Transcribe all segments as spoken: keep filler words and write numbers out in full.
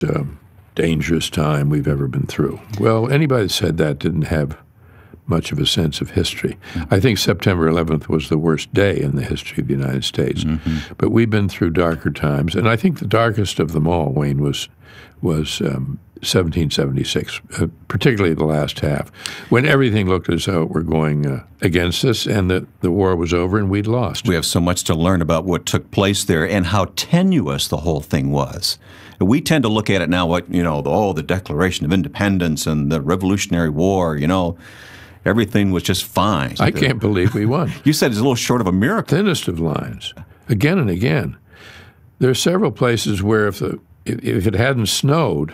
um, dangerous time we've ever been through. Well, anybody that said that didn't have much of a sense of history. I think September eleventh was the worst day in the history of the United States. Mm-hmm. But we've been through darker times, and I think the darkest of them all, Wayne, was was um, seventeen seventy-six, uh, particularly the last half, when everything looked as though it were going uh, against us, and the, the war was over and we'd lost. We have so much to learn about what took place there and how tenuous the whole thing was. We tend to look at it now, what you know, the, oh, the Declaration of Independence and the Revolutionary War, you know, everything was just fine. I can't believe we won. You said it's a little short of a miracle. Thinnest of lines, again and again. There are several places where if the if it hadn't snowed,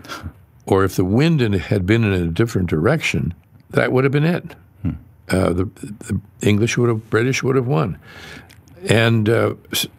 or if the wind in it had been in a different direction, that would have been it. Hmm. Uh, the, the English would have, British would have won, and uh,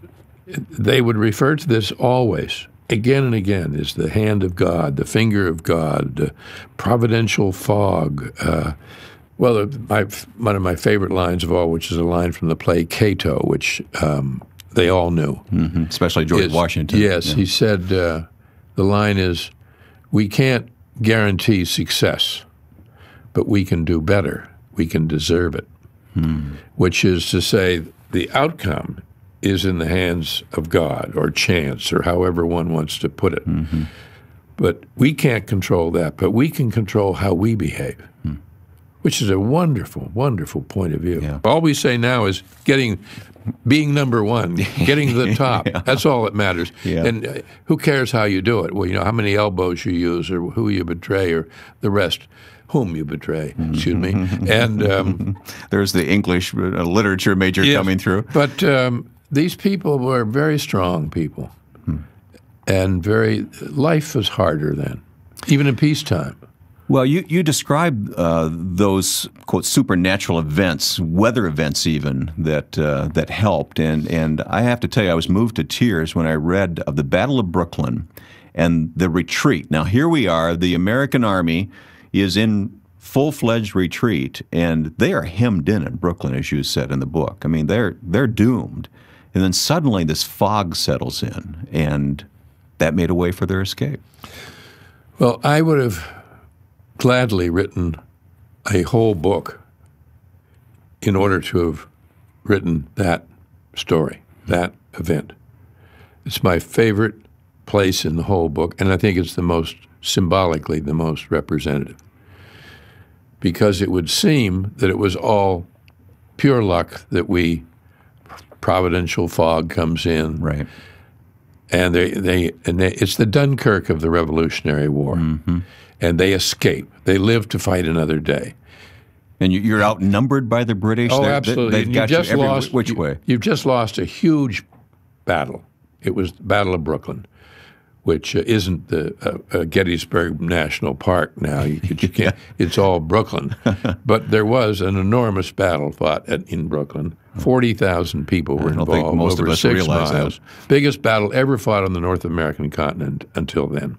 they would refer to this always, again and again, as the hand of God, the finger of God, the providential fog. Uh, well, my, one of my favorite lines of all, which is a line from the play Cato, which um, they all knew. Mm-hmm. Especially George is, Washington. Yes, yeah. He said, uh, the line is, we can't guarantee success, but we can do better. We can deserve it, hmm. which is to say the outcome is in the hands of God or chance or however one wants to put it. Mm-hmm. But we can't control that, but we can control how we behave, hmm. which is a wonderful, wonderful point of view. Yeah. All we say now is getting, being number one, getting to the top. Yeah. That's all that matters. Yeah. And uh, who cares how you do it? Well, you know, how many elbows you use or who you betray or the rest. Whom you betray, excuse me. And um, there's the English uh, literature major yeah, coming through. But um, these people were very strong people, hmm. and very life was harder then, even in peacetime. Well, you you describe uh, those quote supernatural events, weather events even that uh, that helped, and and I have to tell you, I was moved to tears when I read of the Battle of Brooklyn and the retreat. Now here we are, the American Army is in full-fledged retreat, and they are hemmed in in Brooklyn, as you said in the book. I mean, they're they're doomed. And then suddenly this fog settles in, and that made a way for their escape. Well, I would have gladly written a whole book in order to have written that story, that event. It's my favorite place in the whole book, and I think it's the most, symbolically, the most representative. Because it would seem that it was all pure luck that we, providential fog comes in. Right. And they, they, and they, it's the Dunkirk of the Revolutionary War. Mm-hmm. And they escape. They live to fight another day. And you, you're outnumbered by the British? Oh, They're, absolutely. They've got you just you every lost, which you, way? You've just lost a huge battle. It was the Battle of Brooklyn, which uh, isn't the uh, uh, Gettysburg National Park now. You, could, you can't. It's all Brooklyn. But there was an enormous battle fought at, in Brooklyn. forty thousand people were I don't involved think most over of us six realize miles. That. Biggest battle ever fought on the North American continent until then.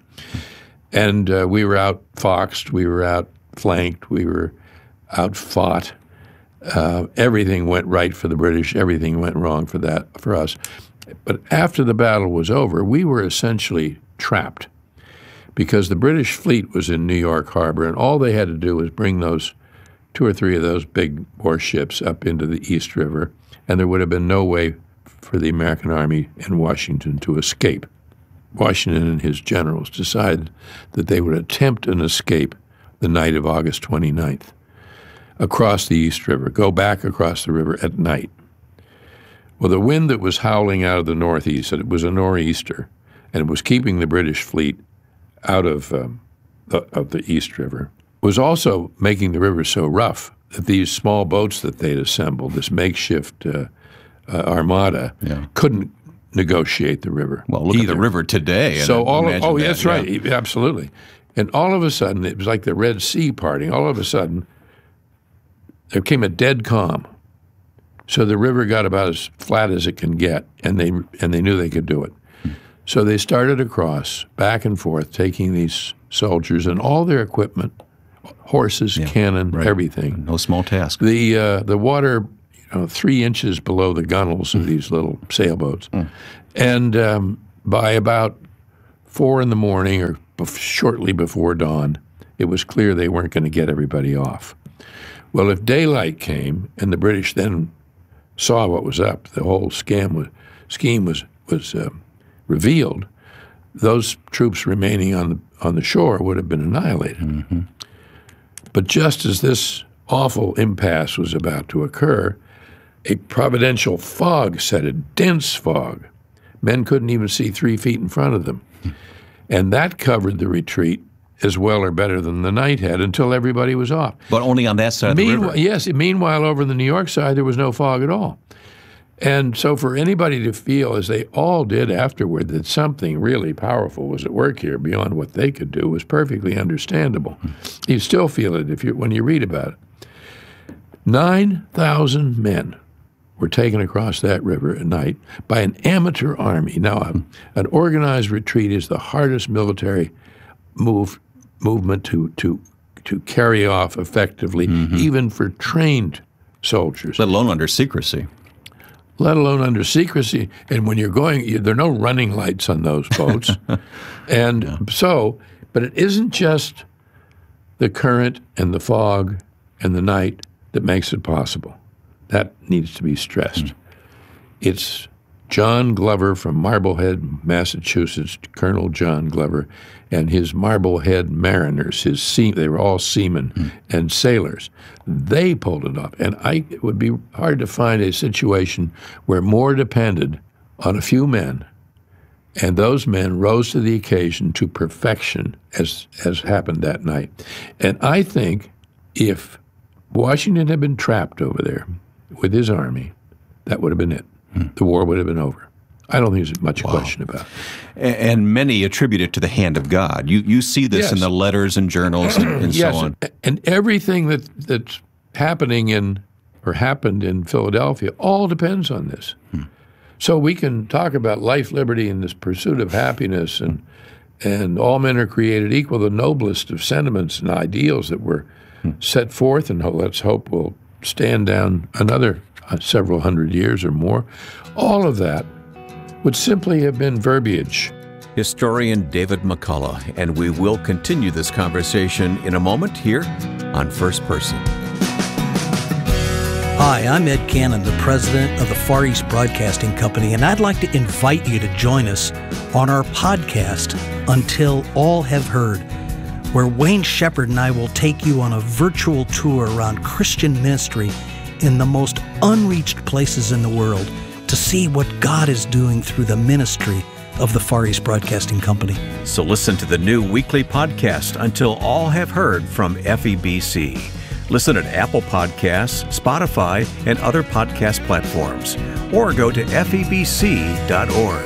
And uh, we were outfoxed. We were outflanked. We were outfought. Uh, everything went right for the British. Everything went wrong for that for us. But after the battle was over, we were essentially trapped because the British fleet was in New York Harbor, and all they had to do was bring those two or three of those big warships up into the East River, and there would have been no way for the American Army in Washington to escape. Washington and his generals decided that they would attempt an escape the night of August twenty-ninth across the East River, go back across the river at night. Well, the wind that was howling out of the northeast, it was a nor'easter, and it was keeping the British fleet out of, um, the, of the East River, was also making the river so rough that these small boats that they'd assembled, this makeshift uh, uh, armada, yeah. couldn't negotiate the river. Well, look either. at the river today. So all of, oh, that, that's yeah. right, absolutely. And all of a sudden, it was like the Red Sea parting. All of a sudden, there came a dead calm. So the river got about as flat as it can get, and they and they knew they could do it. So they started across, back and forth, taking these soldiers and all their equipment, horses, yeah, cannon, right. everything. No small task. The uh, the water, you know, three inches below the gunnels of these little sailboats, mm. and um, by about four in the morning or bef- shortly before dawn, it was clear they weren't going to get everybody off. Well, if daylight came and the British then saw what was up, the whole scam was, scheme was was uh, revealed, those troops remaining on the on the shore would have been annihilated. Mm-hmm. But just as this awful impasse was about to occur, a providential fog set in, dense fog. Men couldn't even see three feet in front of them. And that covered the retreat as well or better than the night had until everybody was off. But only on that side of the river. Yes. Meanwhile, over the New York side, there was no fog at all. And so for anybody to feel, as they all did afterward, that something really powerful was at work here beyond what they could do was perfectly understandable. You still feel it if you when you read about it. nine thousand men were taken across that river at night by an amateur army. Now, um, an organized retreat is the hardest military move movement to to to carry off effectively, mm-hmm. even for trained soldiers. Let alone under secrecy. Let alone under secrecy. And when you're going, you, there are no running lights on those boats. and yeah. so, but it isn't just the current and the fog and the night that makes it possible. That needs to be stressed. Mm. It's John Glover from Marblehead, Massachusetts, Colonel John Glover, and his Marblehead Mariners, his sea, they were all seamen mm. and sailors. They pulled it off. And I, it would be hard to find a situation where more depended on a few men, and those men rose to the occasion to perfection, as, as happened that night. And I think if Washington had been trapped over there with his army, that would have been it. Hmm. The war would have been over. I don't think there's much wow. question about it. And many attribute it to the hand of God. You you see this yes. in the letters and journals and, and yes. so on. And everything that that's happening in or happened in Philadelphia all depends on this. Hmm. So we can talk about life, liberty, and this pursuit of happiness, and and all men are created equal, the noblest of sentiments and ideals that were hmm. set forth, and let's hope will stand down another uh, several hundred years or more. All of that would simply have been verbiage. Historian David McCullough, and we will continue this conversation in a moment here on First Person. Hi, I'm Ed Cannon, the president of the Far East Broadcasting Company, and I'd like to invite you to join us on our podcast, Until All Have Heard, where Wayne Shepherd and I will take you on a virtual tour around Christian ministry in the most unreached places in the world to see what God is doing through the ministry of the Far East Broadcasting Company. So listen to the new weekly podcast, Until All Have Heard, from F E B C. Listen at Apple Podcasts, Spotify, and other podcast platforms, or go to F E B C dot org.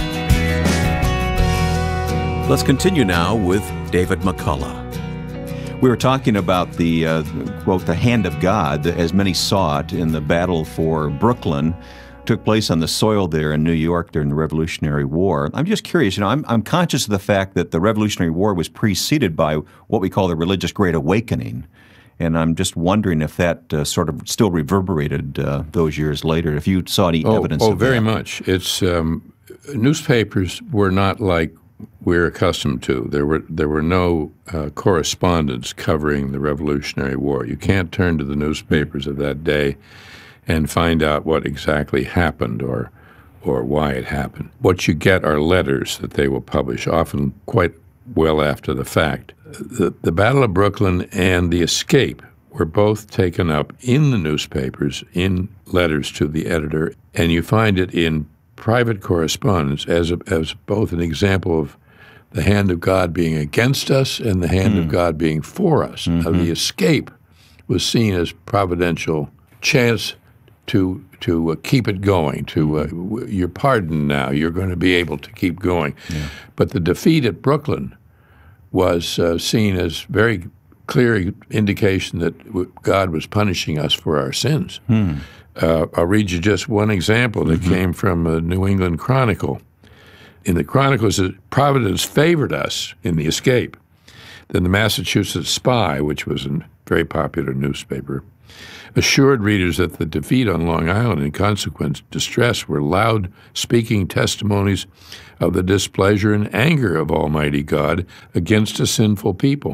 Let's continue now with David McCullough. We were talking about the, uh, quote, the hand of God, as many saw it in the battle for Brooklyn. Took place on the soil there in New York during the Revolutionary War. I'm just curious, you know, I'm, I'm conscious of the fact that the Revolutionary War was preceded by what we call the Religious Great Awakening. And I'm just wondering if that uh, sort of still reverberated uh, those years later, if you saw any oh, evidence oh, of that. Oh, very much. It's um, newspapers were not like we're accustomed to. There were there were no uh, correspondents covering the Revolutionary War. You can't turn to the newspapers of that day and find out what exactly happened or or why it happened. What you get are letters that they will publish, often quite well after the fact. The, the Battle of Brooklyn and the escape were both taken up in the newspapers, in letters to the editor, and you find it in private correspondence as a, as both an example of the hand of God being against us and the hand mm. of God being for us. Mm-hmm. Now, the escape was seen as providential chance to to uh, keep it going, to uh, w- you're pardoned now, you're going to be able to keep going. Yeah. But the defeat at Brooklyn was uh, seen as very clear indication that w- God was punishing us for our sins. Hmm. Uh, I'll read you just one example that mm-hmm. came from a New England Chronicle. In the Chronicle, it says, Providence favored us in the escape. Then the Massachusetts Spy, which was a very popular newspaper, assured readers that the defeat on Long Island and consequent distress were loud speaking testimonies of the displeasure and anger of Almighty God against a sinful people.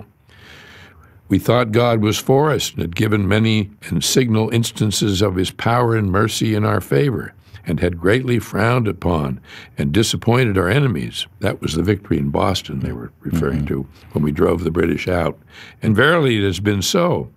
We thought God was for us and had given many and signal instances of his power and mercy in our favor, and had greatly frowned upon and disappointed our enemies. That was the victory in Boston they were referring mm-hmm. to when we drove the British out. And verily it has been so.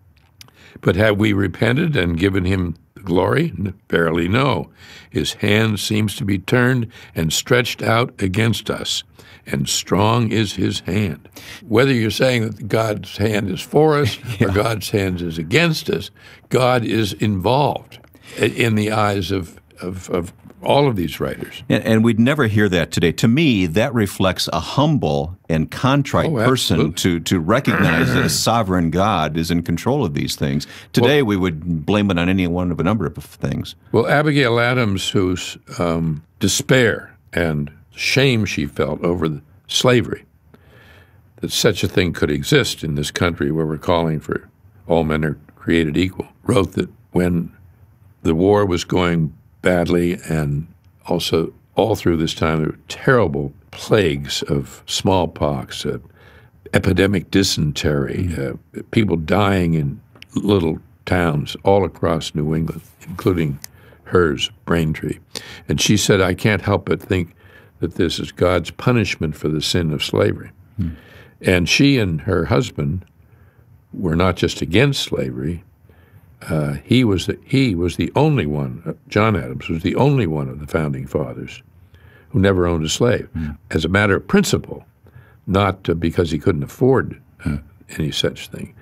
But have we repented and given him the glory? Verily no. His hand seems to be turned and stretched out against us, and strong is his hand. Whether you're saying that God's hand is for us yeah. or God's hand is against us, God is involved in the eyes of Of, of all of these writers. And, and we'd never hear that today. To me, that reflects a humble and contrite oh, person to, to recognize that a sovereign God is in control of these things. Today, well, we would blame it on any one of a number of things. Well, Abigail Adams, whose um, despair and shame she felt over the slavery, that such a thing could exist in this country where we're calling for all men are created equal, wrote that when the war was going badly, and also all through this time there were terrible plagues of smallpox, uh, epidemic dysentery, uh, people dying in little towns all across New England, including hers, Braintree. And she said, I can't help but think that this is God's punishment for the sin of slavery. Hmm. And she and her husband were not just against slavery. Uh, he was the, he was the only one, uh, John Adams was the only one of the founding fathers who never owned a slave, mm. as a matter of principle, not uh, because he couldn't afford uh, any such thing.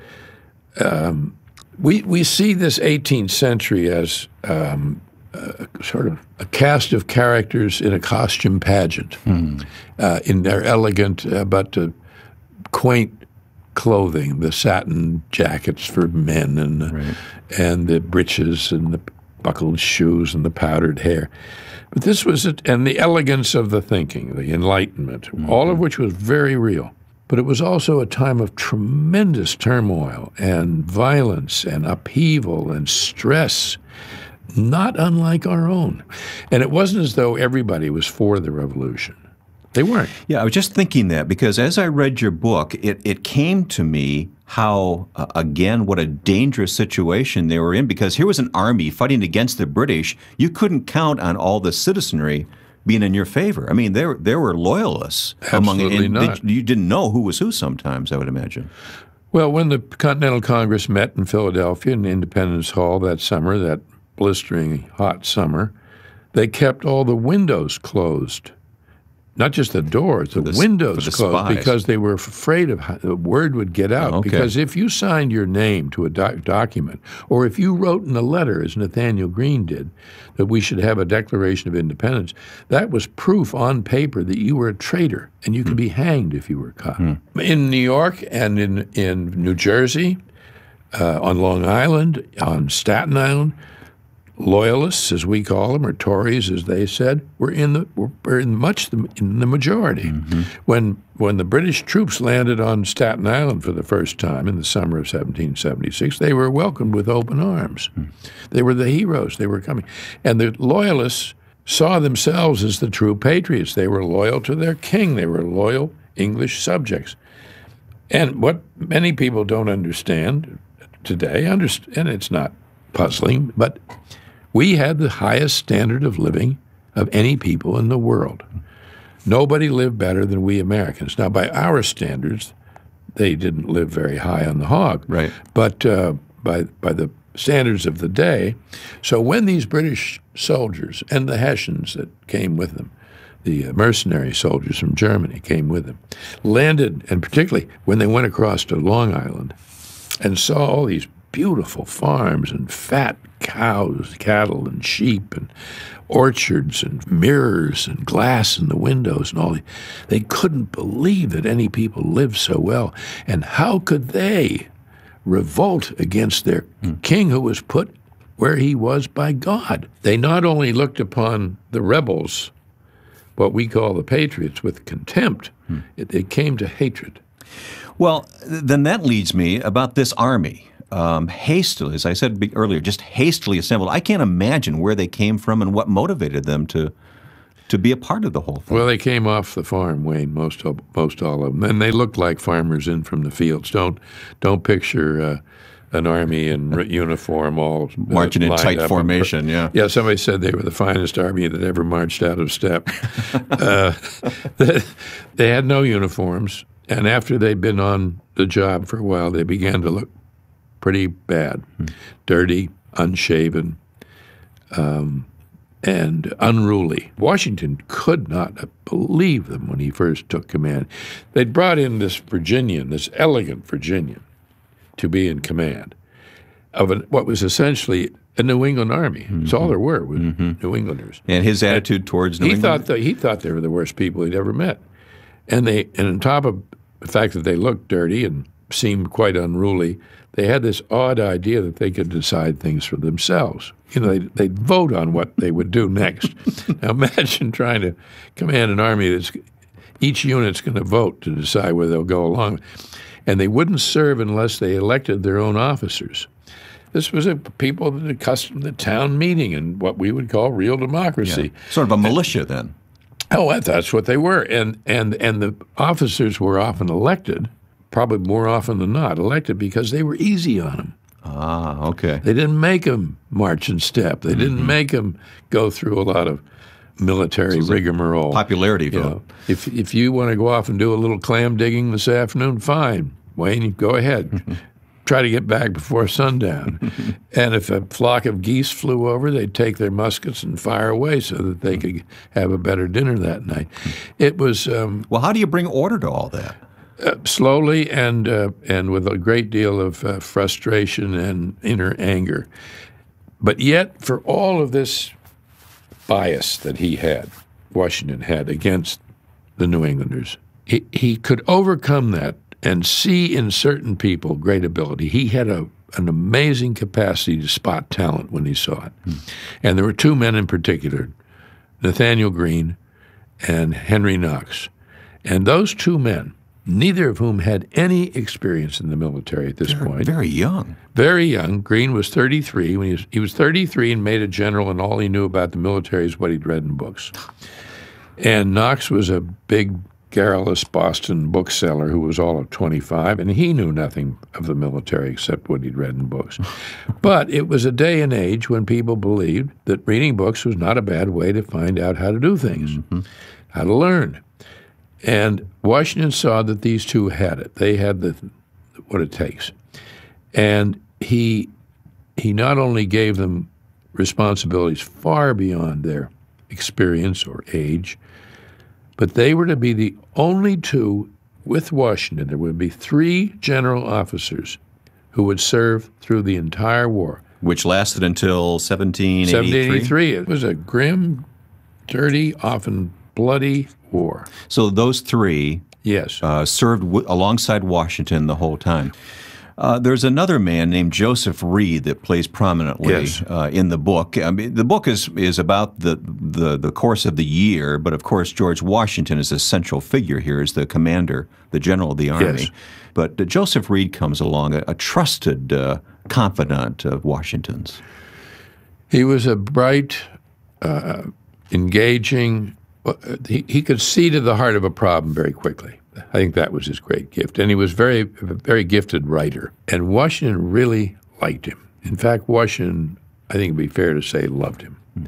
Um, we we see this eighteenth century as um, uh, sort of a cast of characters in a costume pageant, mm. uh, in their elegant uh, but uh, quaint clothing, the satin jackets for men and the, right. and the breeches and the buckled shoes and the powdered hair. But this was it, and the elegance of the thinking, the Enlightenment, mm-hmm. all of which was very real. But it was also a time of tremendous turmoil and violence and upheaval and stress, not unlike our own. And it wasn't as though everybody was for the revolution. They weren't. Yeah, I was just thinking that because as I read your book, it, it came to me how, uh, again, what a dangerous situation they were in, because here was an army fighting against the British. You couldn't count on all the citizenry being in your favor. I mean, there there were loyalists among it. Absolutely not. Did, you didn't know who was who sometimes, I would imagine. Well, when the Continental Congress met in Philadelphia in Independence Hall that summer, that blistering hot summer, they kept all the windows closed. Not just the doors, the, the windows the closed, spies. Because they were afraid of how the word would get out. Oh, okay. Because if you signed your name to a doc- document, or if you wrote in a letter, as Nathaniel Greene did, that we should have a Declaration of Independence, that was proof on paper that you were a traitor, and you could mm. be hanged if you were caught. Mm. In New York and in, in New Jersey, uh, on Long Island, on Staten Island, Loyalists, as we call them, or Tories, as they said, were in the were in much the, in the majority. Mm-hmm. When when the British troops landed on Staten Island for the first time in the summer of seventeen seventy-six, they were welcomed with open arms. Mm. They were the heroes. They were coming, and the Loyalists saw themselves as the true patriots. They were loyal to their king. They were loyal English subjects. And what many people don't understand today, understand, and it's not puzzling, but we had the highest standard of living of any people in the world. Nobody lived better than we Americans. Now, by our standards, they didn't live very high on the hog. Right. But uh, by by the standards of the day, so when these British soldiers and the Hessians that came with them, the uh, mercenary soldiers from Germany came with them, landed, and particularly when they went across to Long Island and saw all these beautiful farms and fat cows, cattle and sheep and orchards and mirrors and glass in the windows and all. They couldn't believe that any people lived so well. And how could they revolt against their mm. king who was put where he was by God? They not only looked upon the rebels, what we call the patriots, with contempt, mm. it, they came to hatred. Well, then that leads me about this army. um, hastily, as I said be- earlier, just hastily assembled. I can't imagine where they came from and what motivated them to to be a part of the whole thing. Well, they came off the farm, Wayne, most of, most all of them, and they looked like farmers in from the fields. Don't don't picture uh, an army in uniform all uh, marching in tight formation. Yeah, yeah. Somebody said they were the finest army that ever marched out of step. uh, they, they had no uniforms, and after they'd been on the job for a while, they began to look pretty bad, hmm. dirty, unshaven. Um, and unruly. Washington could not believe them when he first took command. They'd brought in this Virginian, this elegant Virginian, to be in command of an, what was essentially a New England army. Mm-hmm. That's all there were, was mm-hmm. New Englanders. And his attitude and towards New he England? Thought that, he thought they were the worst people he'd ever met. And they, and on top of the fact that they looked dirty and seemed quite unruly, they had this odd idea that they could decide things for themselves. You know, they'd, they'd vote on what they would do next. Now imagine trying to command an army that's each unit's going to vote to decide where they'll go along. And they wouldn't serve unless they elected their own officers. This was a people that had accustomed to town meeting and what we would call real democracy. Yeah. Sort of a militia and, then. Oh, that's what they were. And, and, and the officers were often elected, probably more often than not, elected because they were easy on them. Ah, okay. They didn't make them march in step. They didn't mm-hmm. make them go through a lot of military so rigmarole. Popularity vote. You know, if if you want to go off and do a little clam digging this afternoon, fine, Wayne, go ahead. Try to get back before sundown. And if a flock of geese flew over, they'd take their muskets and fire away so that they could have a better dinner that night. It was um, well. How do you bring order to all that? Uh, slowly and uh, and with a great deal of uh, frustration and inner anger. But yet, for all of this bias that he had, Washington had against the New Englanders, he, he could overcome that and see in certain people great ability. He had a, an amazing capacity to spot talent when he saw it. Hmm. And there were two men in particular, Nathaniel Greene and Henry Knox. And those two men, neither of whom had any experience in the military at this very, point. Very young. Very young. Greene was thirty-three. When he was, he was thirty-three and made a general, and all he knew about the military is what he'd read in books. And Knox was a big, garrulous Boston bookseller who was all of twenty-five, and he knew nothing of the military except what he'd read in books. But it was a day and age when people believed that reading books was not a bad way to find out how to do things, mm-hmm. how to learn. And Washington saw that these two had it. They had the what it takes. And he he not only gave them responsibilities far beyond their experience or age, but they were to be the only two with Washington. There would be three general officers who would serve through the entire war. Which lasted until seventeen eighty-three? seventeen eighty-three. It was a grim, dirty, often bloody war. So those three yes. uh, served w- alongside Washington the whole time. Uh, there's another man named Joseph Reed that plays prominently yes. uh, in the book. I mean, the book is is about the, the the course of the year, but of course George Washington is a central figure here as the commander, the general of the army. Yes. But uh, Joseph Reed comes along, a, a trusted uh, confidant of Washington's. He was a bright, uh, engaging. He, he could see to the heart of a problem very quickly. I think that was his great gift. And he was very, a very gifted writer. And Washington really liked him. In fact, Washington, I think it'd be fair to say, loved him. Hmm.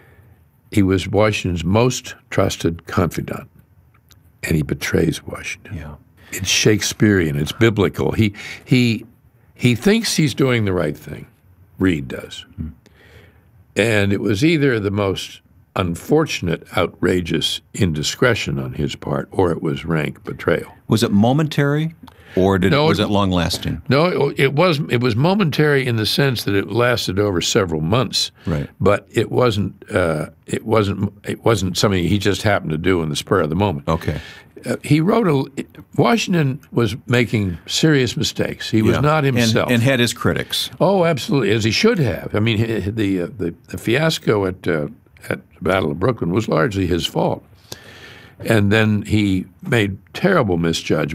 He was Washington's most trusted confidant. And he betrays Washington. Yeah. It's Shakespearean. It's biblical. He he he thinks he's doing the right thing. Reed does. Hmm. And it was either the most unfortunate, outrageous indiscretion on his part, or it was rank betrayal. Was it momentary, or did no, it, was it long-lasting? No, it, it was. It was momentary in the sense that it lasted over several months. Right. But it wasn't. Uh, it wasn't. It wasn't something he just happened to do in the spur of the moment. Okay. Uh, he wrote a. Washington was making serious mistakes. He was yeah. not himself, and, and had his critics. Oh, absolutely, as he should have. I mean, the uh, the, the fiasco at. Uh, at the Battle of Brooklyn was largely his fault. And then he made terrible misjudgment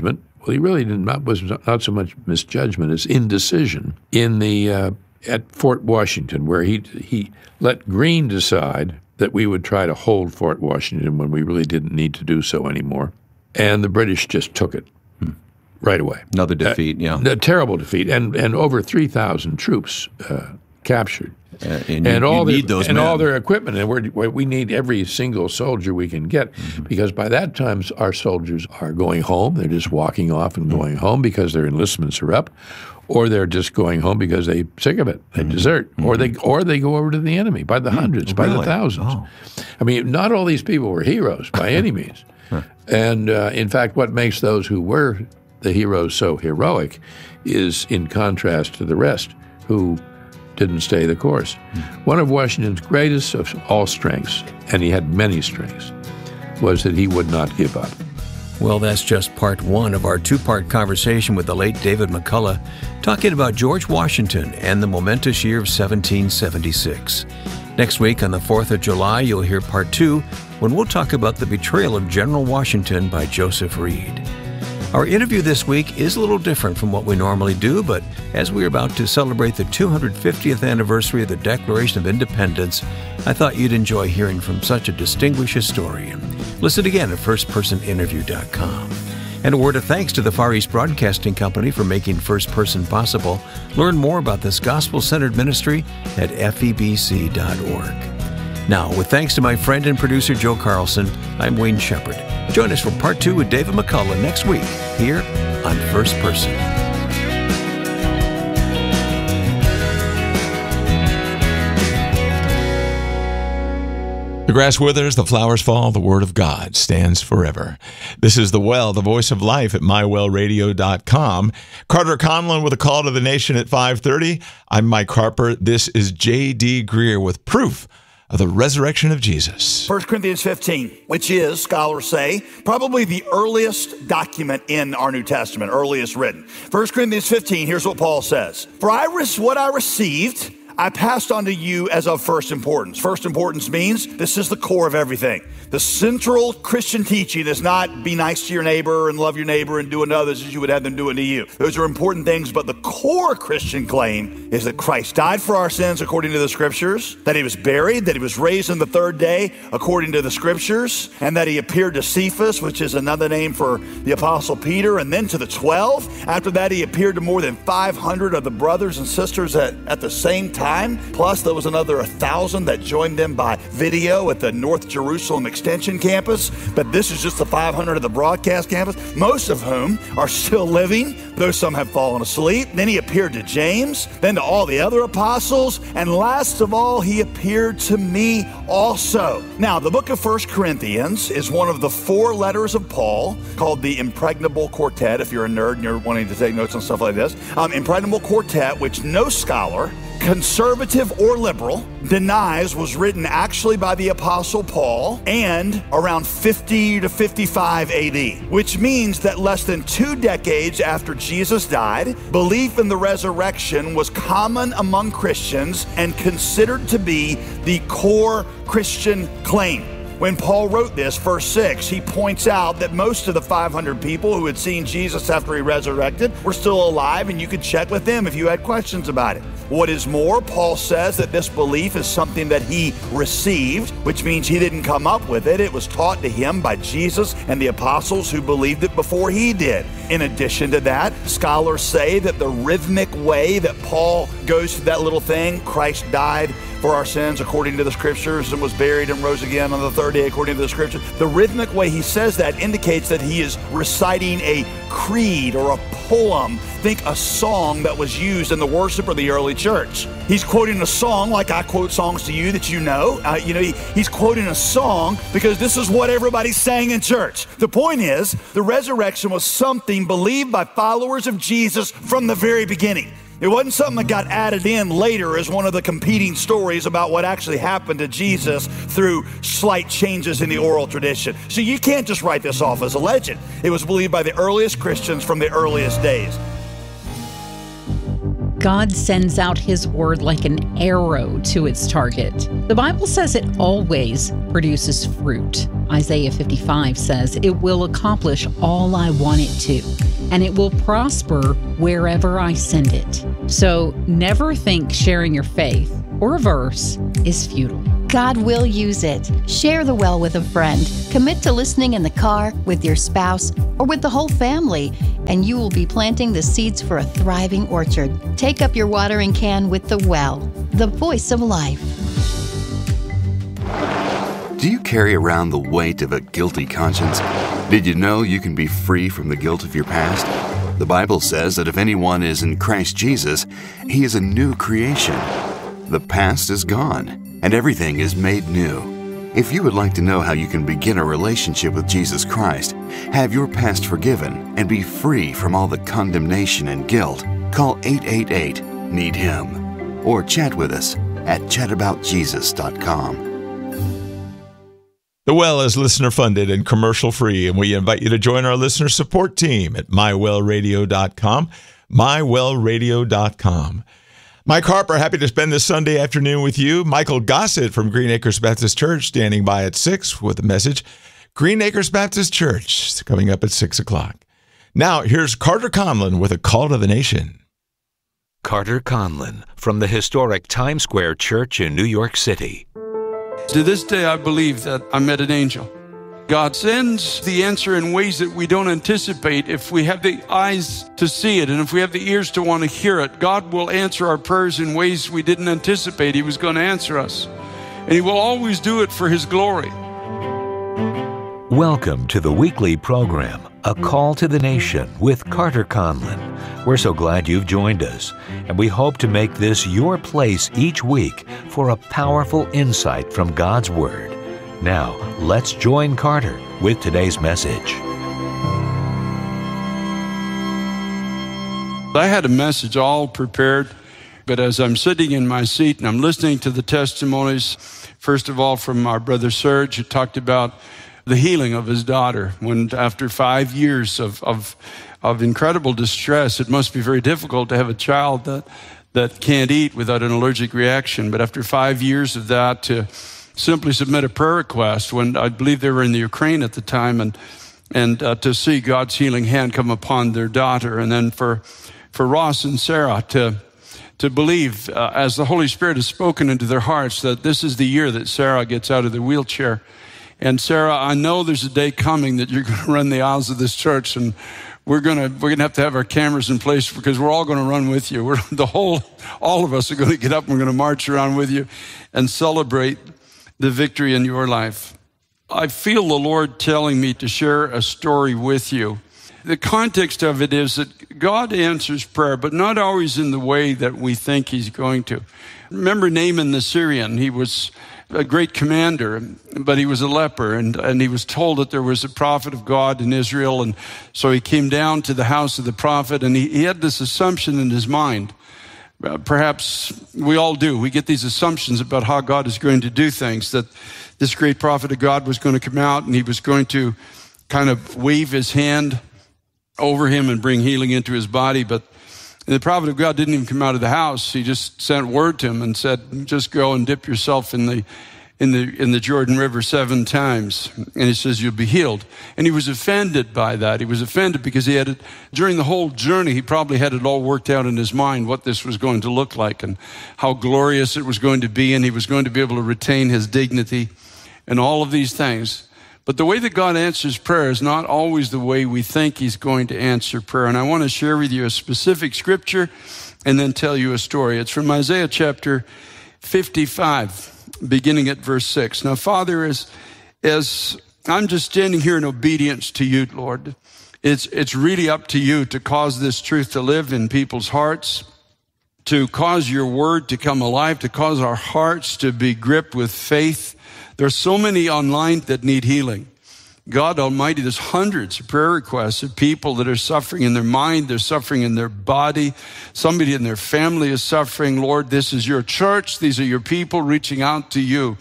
well, he really did not was not so much misjudgment as indecision in the uh, at Fort Washington, where he he let Greene decide that we would try to hold Fort Washington when we really didn't need to do so anymore, and the British just took it hmm. right away. Another defeat, uh, yeah, a terrible defeat, and and over three thousand troops uh, captured. Uh, and you, and all their, need those and men. all their equipment, and we're, we need every single soldier we can get, mm-hmm. because by that time our soldiers are going home. They're just walking off and going mm-hmm. home because their enlistments are up, or they're just going home because they're sick of it. They mm-hmm. desert, mm-hmm. or they or they go over to the enemy by the hundreds, mm-hmm. really? by the thousands. Oh. I mean, not all these people were heroes by any means. Huh. And uh, in fact, what makes those who were the heroes so heroic is in contrast to the rest who didn't stay the course. Mm-hmm. One of Washington's greatest of all strengths, and he had many strengths, was that he would not give up. Well, that's just part one of our two-part conversation with the late David McCullough, talking about George Washington and the momentous year of seventeen seventy-six. Next week on the fourth of July, you'll hear part two, when we'll talk about the betrayal of General Washington by Joseph Reed. Our interview this week is a little different from what we normally do, but as we're about to celebrate the two hundred fiftieth anniversary of the Declaration of Independence, I thought you'd enjoy hearing from such a distinguished historian. Listen again at first person interview dot com. And a word of thanks to the Far East Broadcasting Company for making First Person possible. Learn more about this gospel-centered ministry at F E B C dot org. Now, with thanks to my friend and producer Joe Carlson, I'm Wayne Shepherd. Join us for part two with David McCullough next week here on First Person. The grass withers, the flowers fall, the word of God stands forever. This is The Well, the voice of life at my well radio dot com. Carter Conlon with a call to the nation at five thirty. I'm Mike Harper. This is J D. Greer with proof of the resurrection of Jesus. First Corinthians fifteen, which is, scholars say, probably the earliest document in our New Testament, earliest written. First Corinthians fifteen, here's what Paul says. For I res- what I received, I passed on to you as of first importance. First importance means this is the core of everything. The central Christian teaching is not be nice to your neighbor and love your neighbor and do unto others as you would have them do unto you. Those are important things, but the core Christian claim is that Christ died for our sins according to the Scriptures, that he was buried, that he was raised on the third day according to the Scriptures, and that he appeared to Cephas, which is another name for the Apostle Peter, and then to the twelve. After that, he appeared to more than five hundred of the brothers and sisters at, at the same time. Plus, there was another one thousand that joined them by video at the North Jerusalem Extension Campus, but this is just the five hundred of the broadcast campus, most of whom are still living, though some have fallen asleep. Then he appeared to James, then to all the other apostles, and last of all, he appeared to me also. Now, the book of First Corinthians is one of the four letters of Paul called the Impregnable Quartet, if you're a nerd and you're wanting to take notes on stuff like this. Um, Impregnable Quartet, which no scholar, conservative or liberal, denies was written actually by the Apostle Paul and around fifty to fifty-five A D, which means that less than two decades after Jesus died, belief in the resurrection was common among Christians and considered to be the core Christian claim. When Paul wrote this, verse six, he points out that most of the five hundred people who had seen Jesus after he resurrected were still alive, and you could check with them if you had questions about it. What is more, Paul says that this belief is something that he received, which means he didn't come up with it. It was taught to him by Jesus and the apostles who believed it before he did. In addition to that, scholars say that the rhythmic way that Paul goes through that little thing, Christ died for our sins according to the Scriptures and was buried and rose again on the third day according to the Scriptures. The rhythmic way he says that indicates that he is reciting a creed or a poem. Think a song that was used in the worship of the early church. He's quoting a song like I quote songs to you that you know. Uh, you know, he, he's quoting a song because this is what everybody sang in church. The point is, the resurrection was something believed by followers of Jesus from the very beginning. It wasn't something that got added in later as one of the competing stories about what actually happened to Jesus through slight changes in the oral tradition. So you can't just write this off as a legend. It was believed by the earliest Christians from the earliest days. God sends out his word like an arrow to its target. The Bible says it always produces fruit. Isaiah fifty-five says it will accomplish all I want it to, and it will prosper wherever I send it. So never think sharing your faith or a verse is futile. God will use it. Share the well with a friend. Commit to listening in the car, with your spouse, or with the whole family, and you will be planting the seeds for a thriving orchard. Take up your watering can with the well, the voice of life. Do you carry around the weight of a guilty conscience? Did you know you can be free from the guilt of your past? The Bible says that if anyone is in Christ Jesus, he is a new creation. The past is gone, and everything is made new. If you would like to know how you can begin a relationship with Jesus Christ, have your past forgiven, and be free from all the condemnation and guilt, call eight eight eight, need him, or chat with us at chat about jesus dot com. The Well is listener-funded and commercial-free, and we invite you to join our listener support team at my well radio dot com, my well radio dot com. Mike Harper, happy to spend this Sunday afternoon with you. Michael Gossett from Green Acres Baptist Church standing by at six with a message. Green Acres Baptist Church coming up at six o'clock. Now, here's Carter Conlon with a call to the nation. Carter Conlon from the historic Times Square Church in New York City. To this day, I believe that I met an angel. God sends the answer in ways that we don't anticipate. If we have the eyes to see it and if we have the ears to want to hear it, God will answer our prayers in ways we didn't anticipate He was going to answer us. And He will always do it for His glory. Welcome to the weekly program, A Call to the Nation with Carter Conlon. We're so glad you've joined us, and we hope to make this your place each week for a powerful insight from God's Word. Now, let's join Carter with today's message. I had a message all prepared, but as I'm sitting in my seat and I'm listening to the testimonies, first of all from our brother Serge, who talked about the healing of his daughter, when after five years of, of, of incredible distress, it must be very difficult to have a child that, that can't eat without an allergic reaction. But after five years of that, to simply submit a prayer request, when I believe they were in the Ukraine at the time, and and uh, to see God's healing hand come upon their daughter, and then for for Ross and Sarah to to believe uh, as the Holy Spirit has spoken into their hearts that this is the year that Sarah gets out of the wheelchair. And Sarah, I know there's a day coming that you're going to run the aisles of this church, and we're going to we're going to have to have our cameras in place because we're all going to run with you. We're the whole all of us are going to get up and we're going to march around with you and celebrate the victory in your life. I feel the Lord telling me to share a story with you. The context of it is that God answers prayer, but not always in the way that we think He's going to. Remember Naaman the Syrian? He was a great commander, but he was a leper, and, and he was told that there was a prophet of God in Israel, and so he came down to the house of the prophet, and he, he had this assumption in his mind. Uh, perhaps we all do. We get these assumptions about how God is going to do things, that this great prophet of God was going to come out and he was going to kind of wave his hand over him and bring healing into his body. But the prophet of God didn't even come out of the house. He just sent word to him and said, just go and dip yourself in the in the in the Jordan River seven times. And he says, you'll be healed. And he was offended by that. He was offended because he had it, during the whole journey, he probably had it all worked out in his mind what this was going to look like and how glorious it was going to be, and he was going to be able to retain his dignity and all of these things. But the way that God answers prayer is not always the way we think He's going to answer prayer. And I want to share with you a specific scripture and then tell you a story. It's from Isaiah chapter fifty-five. Beginning at verse six. Now, Father, as, as I'm just standing here in obedience to you, Lord, it's, it's really up to you to cause this truth to live in people's hearts, to cause your word to come alive, to cause our hearts to be gripped with faith. There's so many online that need healing. God Almighty, there's hundreds of prayer requests of people that are suffering in their mind, they're suffering in their body, somebody in their family is suffering. Lord, this is your church, these are your people reaching out to you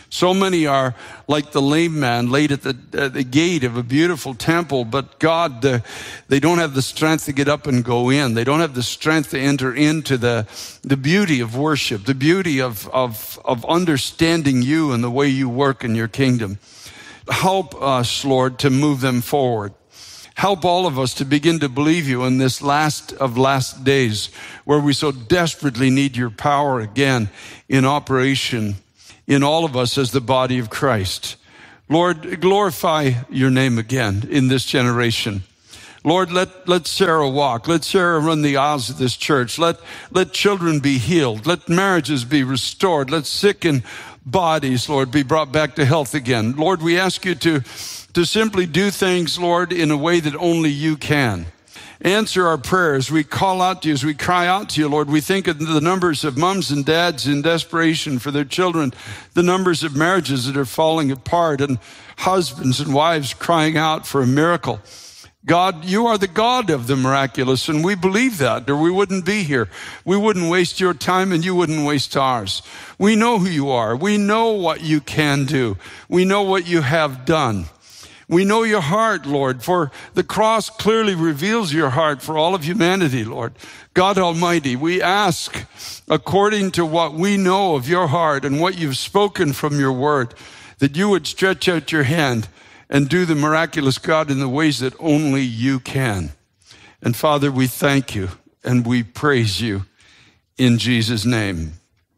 So many are like the lame man laid at the, at the gate of a beautiful temple, but God, uh, they don't have the strength to get up and go in. They don't have the strength to enter into the, the beauty of worship, the beauty of, of, of understanding you and the way you work in your kingdom. Help us, Lord, to move them forward. Help all of us to begin to believe you in this last of last days where we so desperately need your power again in operation in all of us as the body of Christ. Lord, glorify your name again in this generation. Lord, let, let Sarah walk. Let Sarah run the aisles of this church. Let, let children be healed. Let marriages be restored. Let sickened bodies, Lord, be brought back to health again. Lord, we ask you to, to simply do things, Lord, in a way that only you can. Answer our prayers. We call out to you as we cry out to you, Lord. We think of the numbers of moms and dads in desperation for their children, the numbers of marriages that are falling apart, and husbands and wives crying out for a miracle. God, you are the God of the miraculous, and we believe that, or we wouldn't be here. We wouldn't waste your time, and you wouldn't waste ours. We know who you are. We know what you can do. We know what you have done. We know your heart, Lord, for the cross clearly reveals your heart for all of humanity, Lord. God Almighty, we ask, according to what we know of your heart and what you've spoken from your word, that you would stretch out your hand and do the miraculous, God, in the ways that only you can. And Father, we thank you and we praise you in Jesus' name.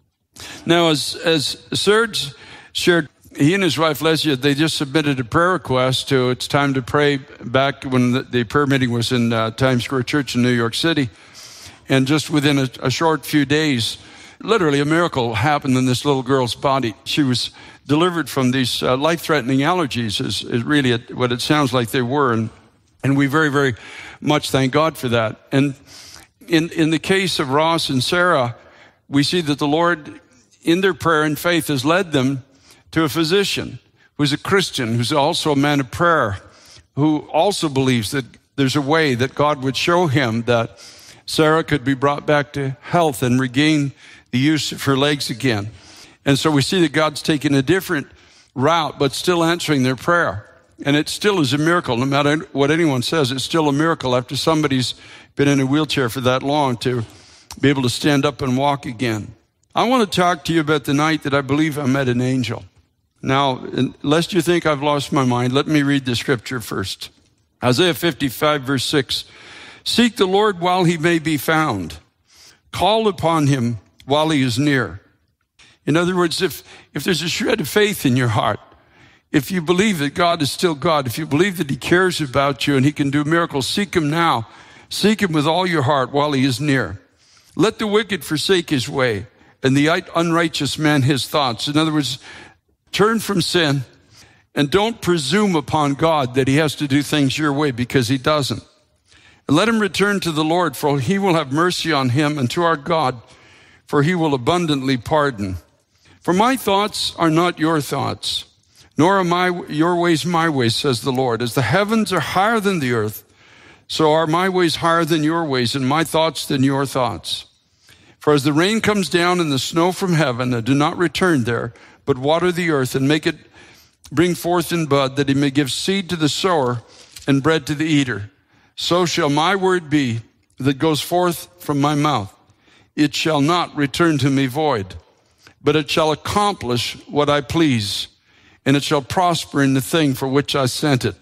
Now, as, as Serge shared, he and his wife, Lesia, they just submitted a prayer request to It's Time to Pray back when the, the prayer meeting was in uh, Times Square Church in New York City. And just within a, a short few days, literally a miracle happened in this little girl's body. She was delivered from these uh, life-threatening allergies, is, is really a, what it sounds like they were. And, and we very, very much thank God for that. And in, in the case of Ross and Sarah, we see that the Lord, in their prayer and faith, has led them to a physician who's a Christian, who's also a man of prayer, who also believes that there's a way that God would show him that Sarah could be brought back to health and regain the use of her legs again. And so we see that God's taken a different route, but still answering their prayer. And it still is a miracle. No matter what anyone says, it's still a miracle after somebody's been in a wheelchair for that long to be able to stand up and walk again. I want to talk to you about the night that I believe I met an angel. Now, lest you think I've lost my mind, let me read the scripture first. Isaiah fifty-five, verse six. Seek the Lord while he may be found. Call upon him while he is near. In other words, if, if there's a shred of faith in your heart, if you believe that God is still God, if you believe that he cares about you and he can do miracles, seek him now. Seek him with all your heart while he is near. Let the wicked forsake his way, and the unrighteous man his thoughts. In other words, turn from sin and don't presume upon God that he has to do things your way, because he doesn't. And let him return to the Lord, for he will have mercy on him, and to our God, for he will abundantly pardon. For my thoughts are not your thoughts, nor are my, your ways my ways, says the Lord. As the heavens are higher than the earth, so are my ways higher than your ways, and my thoughts than your thoughts. For as the rain comes down and the snow from heaven, and do not return there, but water the earth and make it bring forth in bud, that he may give seed to the sower and bread to the eater, so shall my word be that goes forth from my mouth. It shall not return to me void, but it shall accomplish what I please, and it shall prosper in the thing for which I sent it.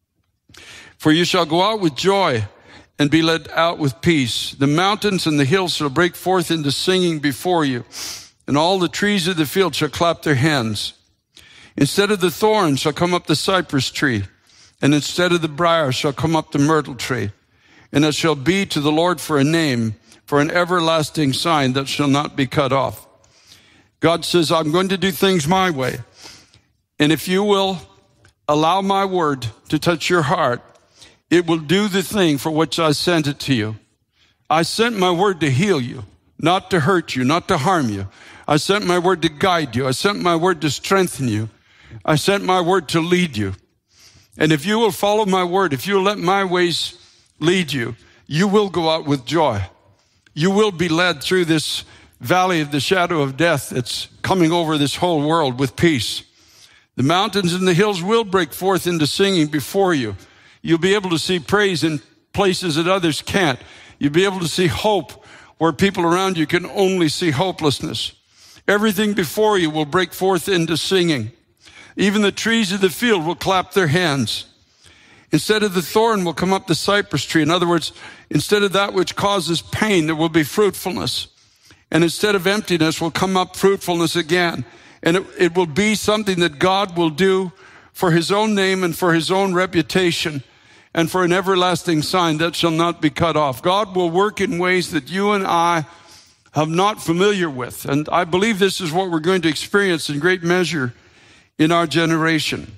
For you shall go out with joy and be led out with peace. The mountains and the hills shall break forth into singing before you, and all the trees of the field shall clap their hands. Instead of the thorn shall come up the cypress tree, and instead of the briar shall come up the myrtle tree. And it shall be to the Lord for a name, for an everlasting sign that shall not be cut off. God says, I'm going to do things my way. And if you will allow my word to touch your heart, it will do the thing for which I sent it to you. I sent my word to heal you, not to hurt you, not to harm you. I sent my word to guide you. I sent my word to strengthen you. I sent my word to lead you. And if you will follow my word, if you will let my ways lead you, you will go out with joy. You will be led through this valley of the shadow of death that's coming over this whole world with peace. The mountains and the hills will break forth into singing before you. You'll be able to see praise in places that others can't. You'll be able to see hope where people around you can only see hopelessness. Everything before you will break forth into singing. Even the trees of the field will clap their hands. Instead of the thorn will come up the cypress tree. In other words, instead of that which causes pain, there will be fruitfulness. And instead of emptiness will come up fruitfulness again. And it, it will be something that God will do for his own name and for his own reputation and for an everlasting sign that shall not be cut off. God will work in ways that you and I have not familiar with. And I believe this is what we're going to experience in great measure in our generation.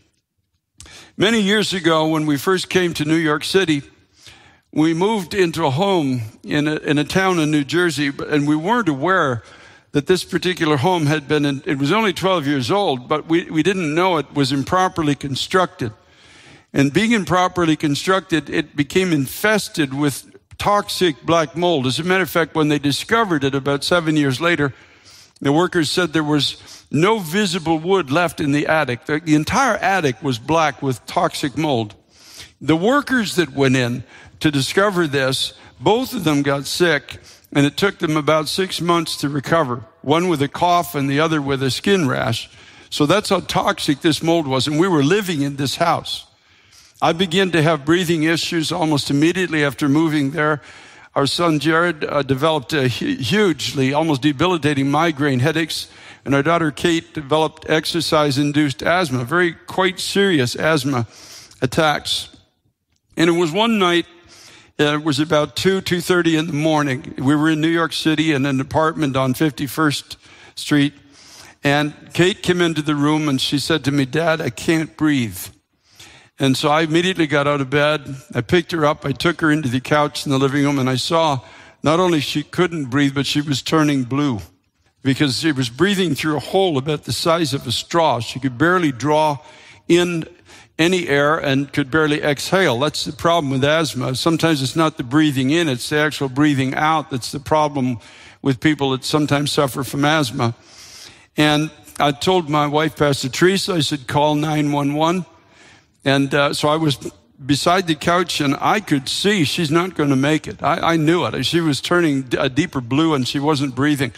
Many years ago, when we first came to New York City, we moved into a home in a, in a town in New Jersey, and we weren't aware that this particular home had been, in, it was only twelve years old, but we, we didn't know it was improperly constructed. And being improperly constructed, it became infested with toxic black mold. As a matter of fact, when they discovered it about seven years later, the workers said there was no visible wood left in the attic. The, the entire attic was black with toxic mold. The workers that went in to discover this, both of them got sick, and it took them about six months to recover, one with a cough and the other with a skin rash. So that's how toxic this mold was, and we were living in this house. I began to have breathing issues almost immediately after moving there. Our son Jared uh, developed a hu- hugely, almost debilitating migraine headaches, and our daughter Kate developed exercise-induced asthma, very quite serious asthma attacks. And it was one night, uh, it was about two, two thirty in the morning. We were in New York City in an apartment on fifty-first Street, and Kate came into the room and she said to me, "Dad, I can't breathe." And so I immediately got out of bed. I picked her up. I took her into the couch in the living room, and I saw not only she couldn't breathe, but she was turning blue because she was breathing through a hole about the size of a straw. She could barely draw in any air and could barely exhale. That's the problem with asthma. Sometimes it's not the breathing in, it's the actual breathing out that's the problem with people that sometimes suffer from asthma. And I told my wife, Pastor Teresa, I said, call nine one one. And uh, so I was beside the couch, and I could see she's not going to make it. I, I knew it. She was turning a deeper blue, and she wasn't breathing.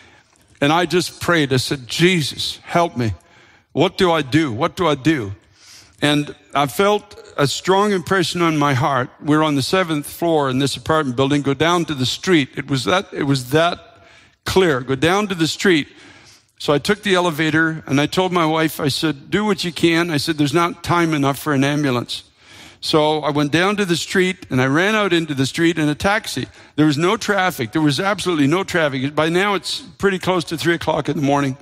And I just prayed. I said, Jesus, help me. What do I do? What do I do? And I felt a strong impression on my heart. We're on the seventh floor in this apartment building. Go down to the street. It was that, it was that clear. Go down to the street. So I took the elevator and I told my wife, I said, do what you can. I said, there's not time enough for an ambulance. So I went down to the street and I ran out into the street in a taxi. There was no traffic. There was absolutely no traffic. By now it's pretty close to three o'clock in the morning.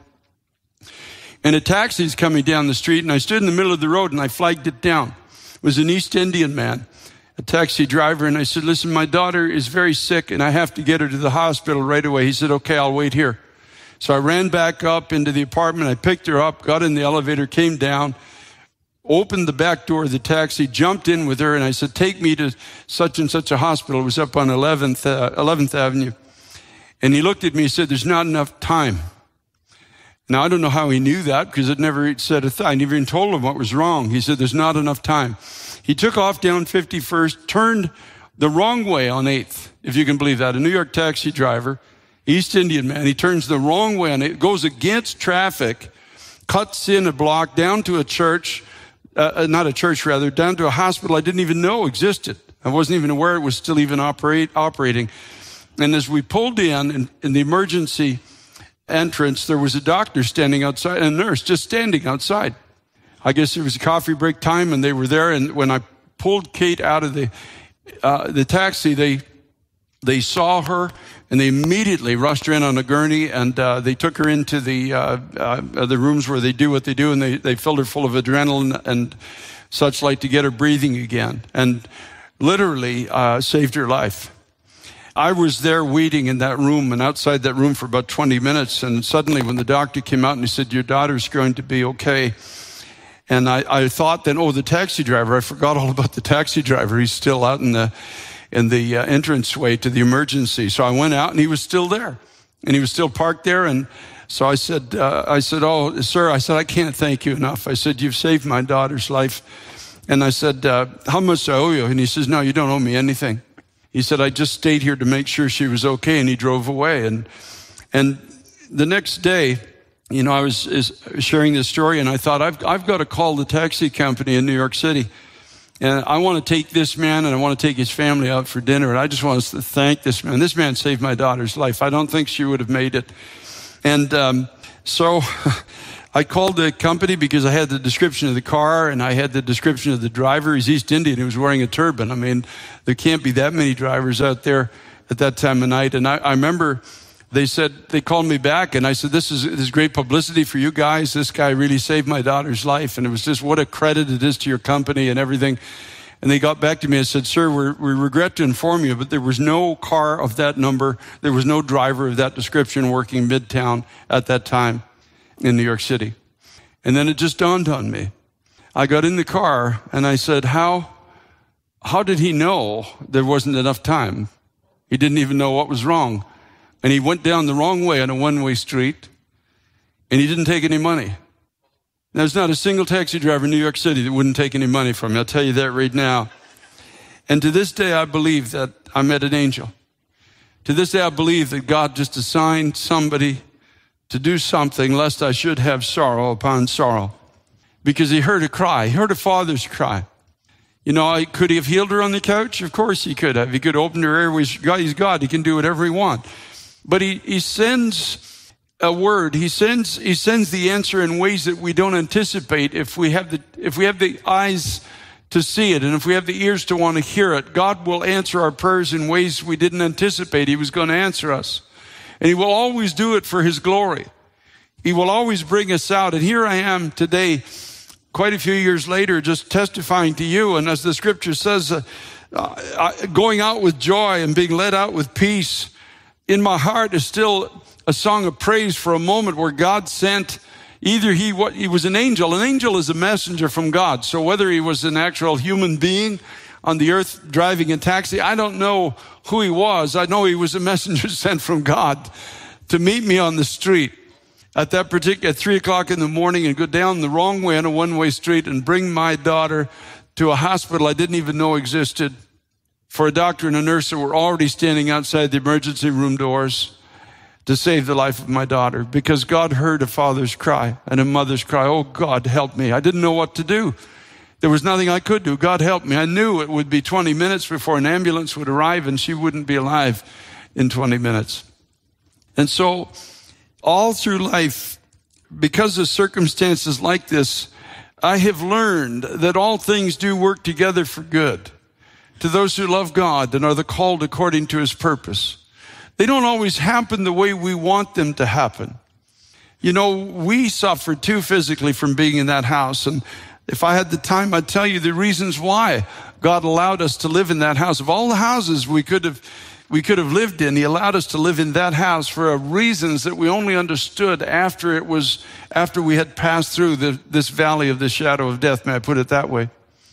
And a taxi is coming down the street, and I stood in the middle of the road and I flagged it down. It was an East Indian man, a taxi driver. And I said, listen, my daughter is very sick and I have to get her to the hospital right away. He said, okay, I'll wait here. So I ran back up into the apartment. I picked her up, got in the elevator, came down, opened the back door of the taxi, jumped in with her, and I said, take me to such and such a hospital. It was up on eleventh, uh, eleventh Avenue. And he looked at me and said, there's not enough time. Now, I don't know how he knew that because it never said a thing. I never even told him what was wrong. He said, there's not enough time. He took off down fifty-first, turned the wrong way on eighth, if you can believe that. A New York taxi driver, East Indian man, he turns the wrong way on it, goes against traffic, cuts in a block down to a church, uh, not a church rather, down to a hospital I didn't even know existed. I wasn't even aware it was still even operate, operating. And as we pulled in, in, in the emergency entrance, there was a doctor standing outside, and a nurse just standing outside. I guess it was a coffee break time, and they were there. And when I pulled Kate out of the uh, the taxi, they they saw her, and they immediately rushed her in on a gurney, and uh, they took her into the uh, uh, the rooms where they do what they do, and they, they filled her full of adrenaline and such like to get her breathing again, and literally uh, saved her life. I was there waiting in that room and outside that room for about twenty minutes, and suddenly when the doctor came out and he said, your daughter's going to be okay. And I, I thought then, oh, the taxi driver, I forgot all about the taxi driver. He's still out in the in the uh, entranceway to the emergency. So I went out and he was still there. And he was still parked there. And So I said, uh, I said, oh, sir, I said, I can't thank you enough. I said, you've saved my daughter's life. And I said, uh, how much do I owe you? And he says, no, you don't owe me anything. He said, I just stayed here to make sure she was okay. And he drove away. And, and the next day, you know, I was is sharing this story, and I thought, I've, I've got to call the taxi company in New York City. And I want to take this man and I want to take his family out for dinner. And I just want to thank this man. This man saved my daughter's life. I don't think she would have made it. And um, so I called the company because I had the description of the car and I had the description of the driver. He's East Indian. He was wearing a turban. I mean, there can't be that many drivers out there at that time of night. And I, I remember they said, they called me back and I said, this is, this is great publicity for you guys. This guy really saved my daughter's life. And it was just what a credit it is to your company and everything. And they got back to me and said, sir, we're, we regret to inform you, but there was no car of that number. There was no driver of that description working Midtown at that time in New York City. And then it just dawned on me. I got in the car and I said, how, how did he know there wasn't enough time? He didn't even know what was wrong. And he went down the wrong way on a one-way street and he didn't take any money. There's not a single taxi driver in New York City that wouldn't take any money from me. I'll tell you that right now. And to this day, I believe that I met an angel. To this day, I believe that God just assigned somebody to do something lest I should have sorrow upon sorrow. Because he heard a cry. He heard a father's cry. You know, I, could he have healed her on the couch? Of course he could have. He could open her airways. God, he's God. He can do whatever he wants. But he, he sends a word. He sends, he sends the answer in ways that we don't anticipate if we have the, if we have the eyes to see it and if we have the ears to want to hear it. God will answer our prayers in ways we didn't anticipate he was going to answer us. And he will always do it for his glory. He will always bring us out. And here I am today, quite a few years later, just testifying to you. And as the scripture says, uh, uh, going out with joy and being led out with peace. In my heart is still a song of praise for a moment where God sent either he, what, he was an angel. An angel is a messenger from God. So whether he was an actual human being on the earth driving a taxi, I don't know who he was. I know he was a messenger sent from God to meet me on the street at that particular, at three o'clock in the morning and go down the wrong way on a one-way street and bring my daughter to a hospital I didn't even know existed for a doctor and a nurse that were already standing outside the emergency room doors to save the life of my daughter, because God heard a father's cry and a mother's cry. Oh, God, help me. I didn't know what to do. There was nothing I could do. God help me. I knew it would be twenty minutes before an ambulance would arrive and she wouldn't be alive in twenty minutes. And so all through life, because of circumstances like this, I have learned that all things do work together for good to those who love God and are the called according to his purpose. They don't always happen the way we want them to happen. You know, we suffered too physically from being in that house. And if I had the time, I'd tell you the reasons why God allowed us to live in that house. Of all the houses we could have, we could have lived in, he allowed us to live in that house for reasons that we only understood after it was, after we had passed through the, this valley of the shadow of death. May I put it that way?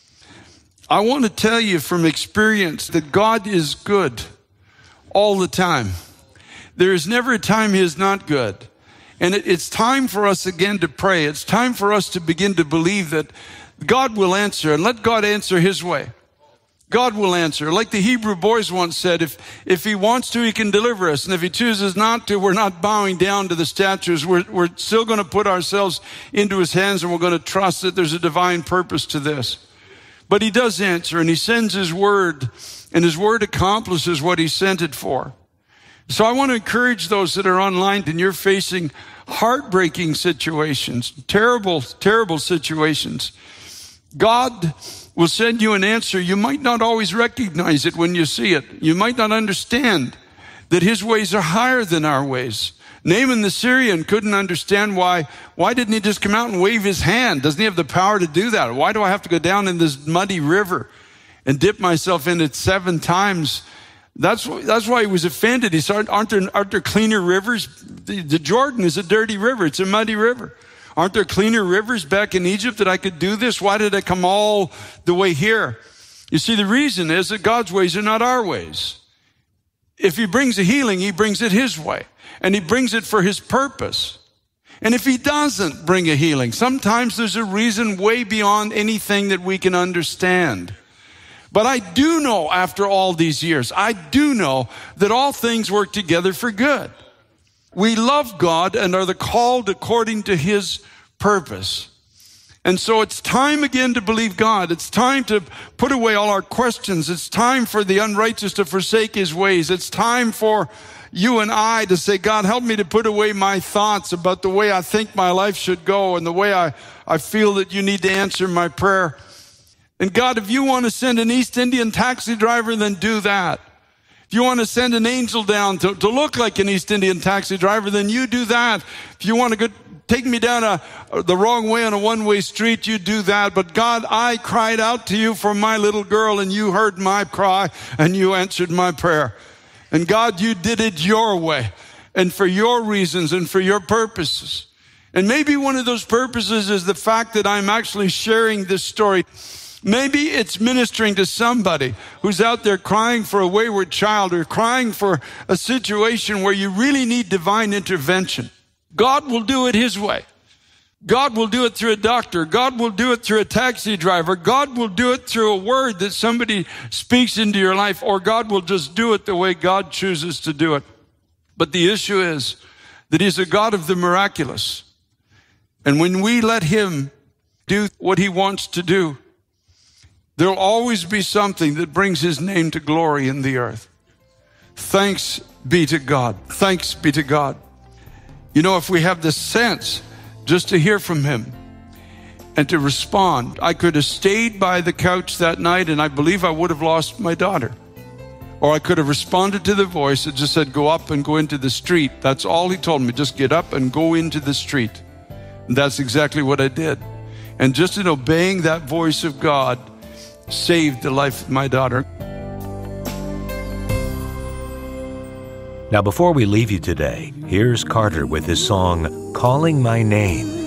I want to tell you from experience that God is good all the time. There is never a time he is not good. And it, it's time for us again to pray. It's time for us to begin to believe that God will answer, and let God answer his way. God will answer. Like the Hebrew boys once said, if, if he wants to, he can deliver us. And if he chooses not to, we're not bowing down to the statues. We're, we're still going to put ourselves into his hands, and we're going to trust that there's a divine purpose to this. But he does answer, and he sends his word, and his word accomplishes what he sent it for. So I want to encourage those that are online and you're facing heartbreaking situations, terrible, terrible situations. God will send you an answer. You might not always recognize it when you see it. You might not understand that his ways are higher than our ways. Naaman the Syrian couldn't understand why, why didn't he just come out and wave his hand? Doesn't he have the power to do that? Why do I have to go down in this muddy river and dip myself in it seven times? That's, that's why he was offended. He said, aren't there, aren't there cleaner rivers? The, the Jordan is a dirty river. It's a muddy river. Aren't there cleaner rivers back in Egypt that I could do this? Why did I come all the way here? You see, the reason is that God's ways are not our ways. If he brings a healing, he brings it his way. And he brings it for his purpose. And if he doesn't bring a healing, sometimes there's a reason way beyond anything that we can understand. But I do know, after all these years, I do know that all things work together for good. We love God and are the called according to his purpose. And so it's time again to believe God. It's time to put away all our questions. It's time for the unrighteous to forsake his ways. It's time for you and I to say, God, help me to put away my thoughts about the way I think my life should go and the way I, I feel that you need to answer my prayer. And God, if you want to send an East Indian taxi driver, then do that. If you want to send an angel down to, to look like an East Indian taxi driver, then you do that. If you want to go take me down a, the wrong way on a one-way street, you do that. But God, I cried out to you for my little girl, and you heard my cry, and you answered my prayer. And God, you did it your way, and for your reasons, and for your purposes. And maybe one of those purposes is the fact that I'm actually sharing this story. Maybe it's ministering to somebody who's out there crying for a wayward child or crying for a situation where you really need divine intervention. God will do it his way. God will do it through a doctor. God will do it through a taxi driver. God will do it through a word that somebody speaks into your life, or God will just do it the way God chooses to do it. But the issue is that he's a God of the miraculous. And when we let him do what he wants to do, there'll always be something that brings his name to glory in the earth. Thanks be to God. Thanks be to God. You know, if we have the sense just to hear from him and to respond, I could have stayed by the couch that night and I believe I would have lost my daughter. Or I could have responded to the voice that just said, go up and go into the street. That's all he told me. Just get up and go into the street. And that's exactly what I did. And just in obeying that voice of God, saved the life of my daughter. Now, before we leave you today, here's Carter with his song, Calling My Name.